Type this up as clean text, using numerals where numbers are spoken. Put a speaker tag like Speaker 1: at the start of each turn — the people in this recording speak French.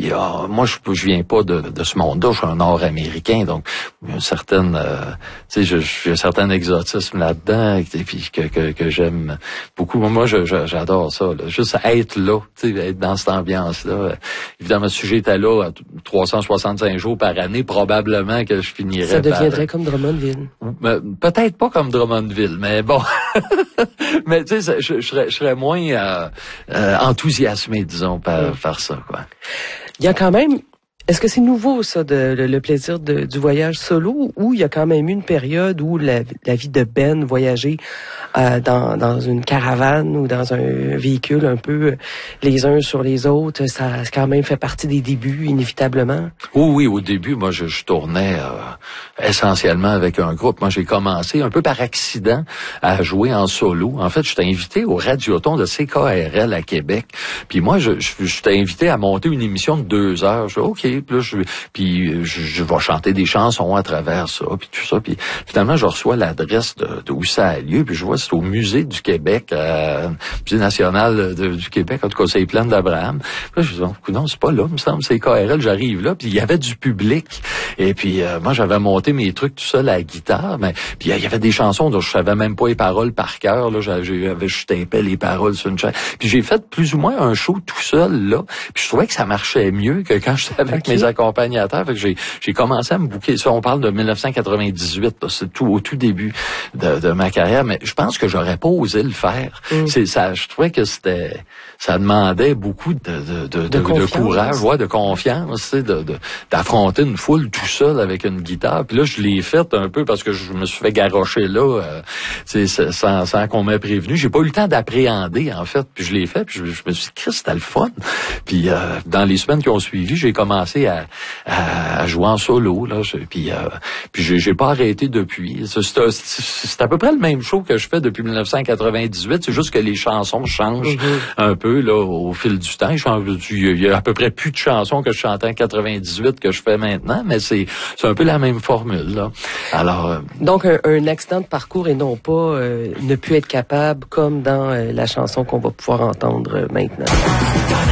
Speaker 1: Puis moi, je viens pas de ce monde-là. Je suis un Nord-Américain, donc une certaine, tu sais, j'ai un certain exotisme là-dedans, et puis que j'aime beaucoup. Moi, j'adore ça. Là. Juste être là, tu sais, être dans cette ambiance-là. Évidemment, si j'étais là 365 jours par année, probablement que je finirais.
Speaker 2: Ça deviendrait comme Drummondville.
Speaker 1: Peut-être pas comme Drummondville, mais bon. Mais tu sais, je serais moins enthousiasmé, disons, par ça, quoi.
Speaker 2: Il y a quand même... Est-ce que c'est nouveau, ça, le plaisir du voyage solo, ou il y a quand même eu une période où la vie de Ben, voyager dans une caravane ou dans un véhicule un peu les uns sur les autres, ça a quand même fait partie des débuts, inévitablement?
Speaker 1: Oui, au début, moi, je tournais essentiellement avec un groupe. Moi, j'ai commencé un peu par accident à jouer en solo. En fait, j'étais invité au Radioton de CKRL à Québec. Puis moi, j'étais invité à monter une émission de 2 heures. Je dis, OK. Puis je vais chanter des chansons à travers ça, puis tout ça. Puis finalement, je reçois l'adresse de où ça a lieu, puis je vois c'est au Musée du Québec, Musée national du Québec, en tout cas, c'est les Plaines d'Abraham. Puis là, je me dis, non, c'est pas là, il me semble, c'est KRL, j'arrive là, puis il y avait du public. Et puis moi, j'avais monté mes trucs tout seul à la guitare, mais puis il y avait des chansons dont je savais même pas les paroles par cœur. Là, je tapais les paroles sur une chaîne. Puis j'ai fait plus ou moins un show tout seul là. Puis je trouvais que ça marchait mieux que quand j'étais avec mes accompagnateurs. Fait que j'ai commencé à me booker. Ça, on parle de 1998. Là, c'est au tout début de ma carrière. Mais je pense que j'aurais pas osé le faire. C'est ça. Je trouvais que ça demandait beaucoup de courage, de confiance, d'affronter une foule tout seul avec une guitare. Puis là, je l'ai fait un peu parce que je me suis fait garrocher là, sans qu'on m'ait prévenu. J'ai pas eu le temps d'appréhender, en fait. Puis je l'ai fait. Puis je me suis dit, Christ, c'était le fun. Puis dans les semaines qui ont suivi, j'ai commencé à jouer en solo là, puis j'ai pas arrêté depuis. C'est à peu près le même show que je fais depuis 1998, c'est juste que les chansons changent un peu là au fil du temps. Il y a à peu près plus de chansons que je chantais en 98 que je fais maintenant, mais c'est un peu la même formule là. Alors
Speaker 2: donc un accident de parcours et non pas ne plus être capable comme dans la chanson qu'on va pouvoir entendre maintenant.